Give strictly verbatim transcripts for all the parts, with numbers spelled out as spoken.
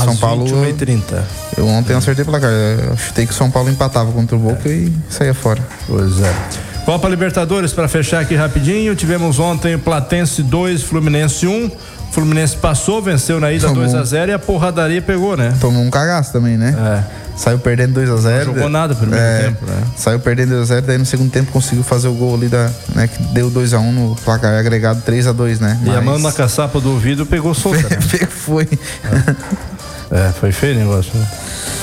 São Paulo. vinte e uma e trinta. Eu ontem acertei o placar. Eu chutei que o São Paulo empatava contra o Boca é. e saía fora. Pois é. Copa Libertadores, para fechar aqui rapidinho, tivemos ontem Platense dois, Fluminense um. Fluminense passou, venceu na ida dois a zero e a porradaria pegou, né? Tomou um cagaço também, né? É. Saiu perdendo dois a zero. Não jogou nada no primeiro é, tempo, né? Saiu perdendo dois a zero, daí no segundo tempo conseguiu fazer o gol ali da, né, que deu dois a um no placar agregado três a dois, né? E Mas... a mão na caçapa do ouvido pegou solta, né? Foi. É. é, foi feio o negócio, né?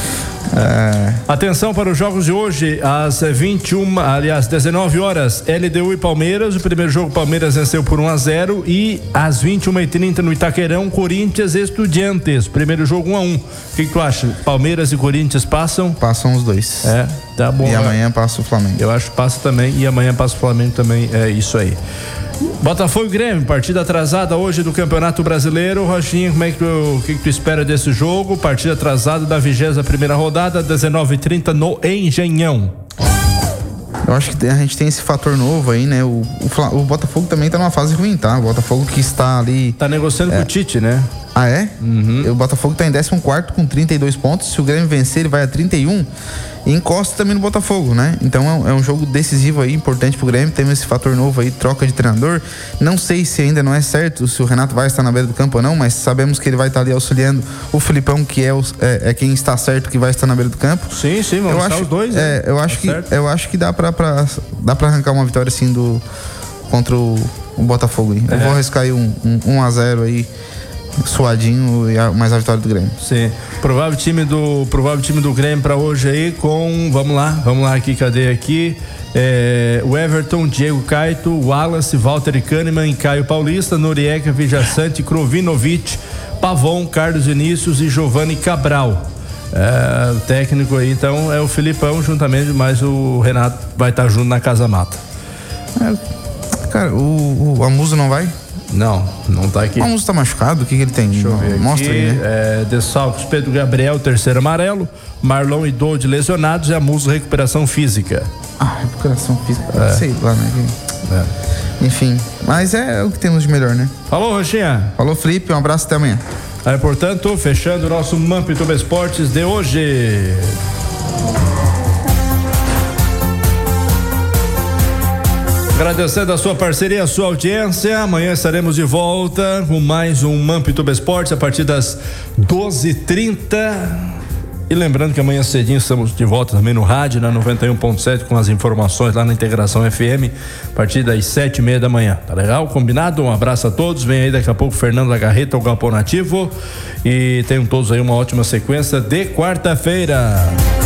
É. Atenção para os jogos de hoje, às vinte e uma, aliás, dezenove horas, L D U e Palmeiras. O primeiro jogo, Palmeiras venceu por um a zero. E às vinte e uma e trinta no Itaquerão, Corinthians e Estudiantes. Primeiro jogo um a um. O que, que tu acha? Palmeiras e Corinthians passam? Passam os dois. É, tá bom. E amanhã passa o Flamengo. Eu acho que passa também. E amanhã passa o Flamengo também. É isso aí. Botafogo e Grêmio, partida atrasada hoje do Campeonato Brasileiro. Rochinha, como é que tu, o que, que tu espera desse jogo? Partida atrasada da vigésima primeira rodada, dezenove e trinta no Engenhão. Eu acho que a gente tem esse fator novo aí, né? O, o, o Botafogo também tá numa fase ruim, tá? O Botafogo que está ali... Tá negociando é. com o Tite, né? Ah, é? Uhum. O Botafogo tá em décimo quarto com trinta e dois pontos. Se o Grêmio vencer, ele vai a trinta e um e encosta também no Botafogo, né? Então é um, é um jogo decisivo aí, importante pro Grêmio. Temos esse fator novo aí, troca de treinador. Não sei se ainda não é certo se o Renato vai estar na beira do campo ou não, mas sabemos que ele vai estar ali auxiliando o Filipão, que é, o, é, é quem está certo que vai estar na beira do campo. Sim, sim, vamos estar os dois. É, eu, acho que, eu acho que dá pra, pra, dá pra arrancar uma vitória assim do, contra o, o Botafogo aí. É. Eu vou arriscar aí um, um, um a zero aí, suadinho, e a, mais a vitória do Grêmio. Sim, provável time do provável time do Grêmio para hoje aí com, vamos lá, vamos lá aqui, cadê aqui? É, o Everton, Diego Caito, Wallace, Walter Kahneman, Caio Paulista, Noriega, Vijaçante, Krovinovic, Pavon, Carlos Vinícius e Giovanni Cabral. É, o técnico aí então é o Filipão, juntamente, mas o Renato vai estar junto na Casa Mata. É, cara, o, o a Musa não vai? Não, não tá aqui. O Musa tá machucado? O que que ele tem? Deixa eu ver Mostra aqui, aí, né? É, Dessalcos, Pedro Gabriel, terceiro amarelo, Marlon e Doide lesionados e a Musa recuperação física. Ah, recuperação física, é. sei lá, né? É. Enfim, mas é o que temos de melhor, né? Falou, Rochinha. Falou, Felipe, um abraço, até amanhã. Aí, portanto, fechando o nosso Mampituba Esportes de hoje. Agradecendo a sua parceria, a sua audiência. Amanhã estaremos de volta com mais um Mampituba Esportes a partir das doze e trinta. E lembrando que amanhã cedinho estamos de volta também no rádio, na noventa e um ponto sete, com as informações lá na Integração F M, a partir das sete e meia da manhã. Tá legal? Combinado? Um abraço a todos. Vem aí daqui a pouco Fernando da Garreta, o Galpão Nativo. E tenham todos aí uma ótima sequência de quarta-feira.